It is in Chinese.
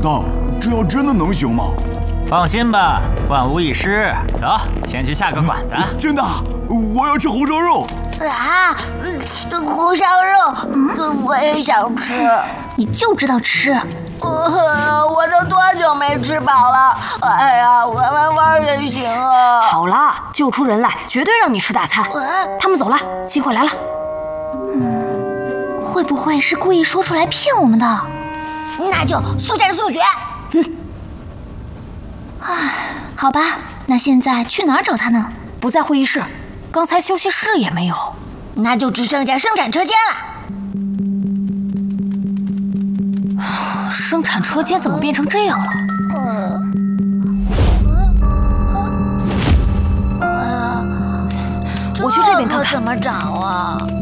大，这样真的能行吗？ 放心吧，万无一失。走，先去下个馆子。 真的，我要吃红烧肉。 啊，红烧肉，我也想吃。 你就知道吃。 我都多久没吃饱了？哎呀，玩玩也行啊。 好了，救出人来，绝对让你吃大餐。他们走了，机会来了。 会不会是故意说出来骗我们的？ 那就速战速决。 好吧，那现在去哪儿找他呢？ 不在会议室，刚才休息室也没有。 那就只剩下生产车间了。 生产车间怎么变成这样了？我去这边看看。 怎么找啊？